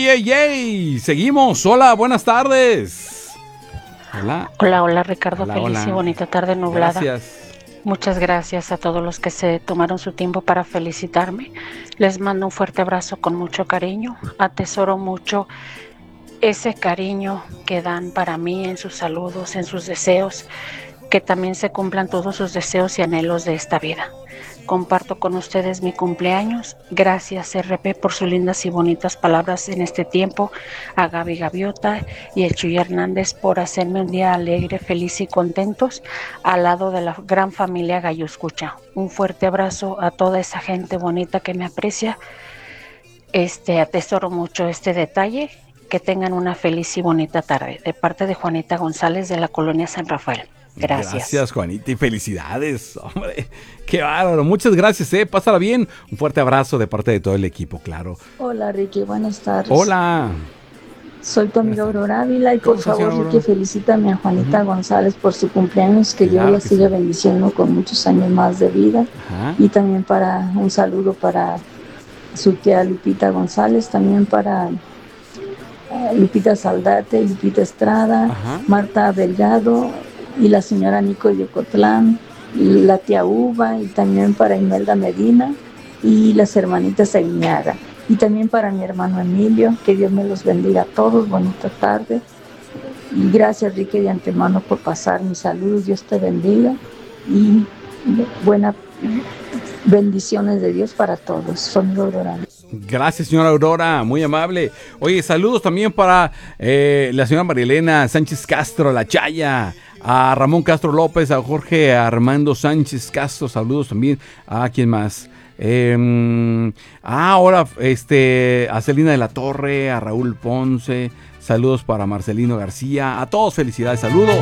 ¡Yay! Seguimos. Hola, buenas tardes. Hola, Ricardo. Hola, Feliz hola. y bonita tarde nublada. Gracias. Muchas gracias a todos los que se tomaron su tiempo para felicitarme. Les mando un fuerte abrazo con mucho cariño. Atesoro mucho ese cariño que dan para mí en sus saludos, en sus deseos, que también se cumplan todos sus deseos y anhelos de esta vida. Comparto con ustedes mi cumpleaños. Gracias, RP, por sus lindas y bonitas palabras en este tiempo. A Gaby Gaviota y el Chuy Hernández por hacerme un día alegre, feliz y contentos al lado de la gran familia Gallo Escucha. Un fuerte abrazo a toda esa gente bonita que me aprecia. Atesoro mucho este detalle. Que tengan una feliz y bonita tarde. De parte de Juanita González de la Colonia San Rafael. Gracias, Juanita, y felicidades, hombre. Qué bárbaro. Muchas gracias, pásala bien. Un fuerte abrazo de parte de todo el equipo, claro. Hola, Ricky, buenas tardes. Hola. Soy tu amiga Aurora Ávila y por favor, Ricky, felicítame a Juanita González por su cumpleaños, que Dios la siga bendiciendo con muchos años más de vida. Y también un saludo para su tía Lupita González, también para Lupita Saldate, Lupita Estrada, Marta Delgado y la señora Nico Yocotlán, y la tía Uva, y también para Imelda Medina y las hermanitas Aguiñaga, y también para mi hermano Emilio. Que Dios me los bendiga a todos, bonita tarde, y gracias, Ricky, de antemano por pasar mis saludos. Dios te bendiga y buenas bendiciones de Dios para todos. Soy Aurora. Gracias, señora Aurora, muy amable. Oye, saludos también para la señora Marilena Sánchez Castro, la Chaya, a Ramón Castro López, a Jorge Armando Sánchez Castro, saludos también a quién más. Ahora a Celina de la Torre, a Raúl Ponce, saludos para Marcelino García, a todos felicidades, saludos.